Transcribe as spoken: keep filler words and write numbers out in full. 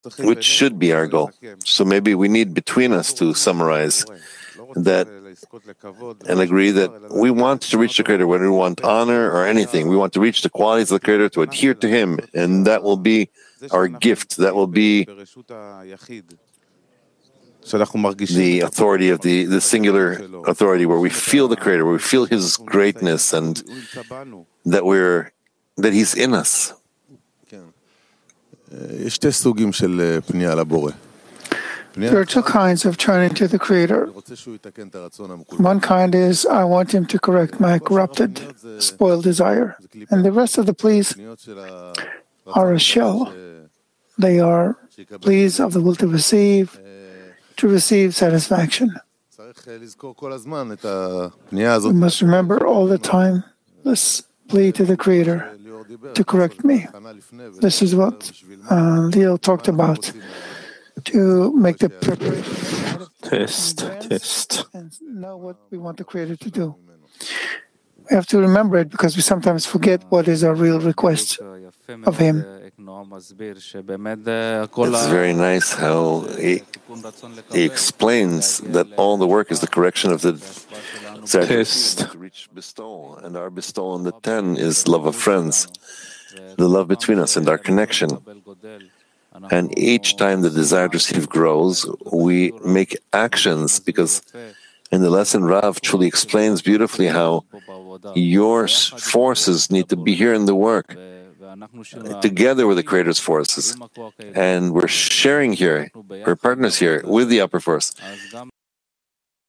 which should be our goal. So maybe we need between us to summarize that and agree that we want to reach the Creator, whether we want honor or anything. We want to reach the qualities of the Creator, to adhere to Him, and that will be our gift. That will be the authority of the, the singular authority, where we feel the Creator, where we feel His greatness, and that we're that He's in us. There are two kinds of turning to the Creator. One kind is, I want Him to correct my corrupted, spoiled desire. And the rest of the pleas are a shell. They are pleas of the will to receive, to receive satisfaction. We must remember all the time this plea to the Creator to correct me. This is what uh, Leo talked about, to make the preparation test, test, and know what we want the Creator to do. We have to remember it, because we sometimes forget what is our real request of Him. It's very nice how he, he explains that all the work is the correction of the test to reach bestowal, and our bestowal in the ten is love of friends, the love between us and our connection. And each time the desire to receive grows, we make actions, because in the lesson Rav truly explains beautifully how your forces need to be here in the work, together with the Creator's forces. And we're sharing here, we're partners here with the upper force.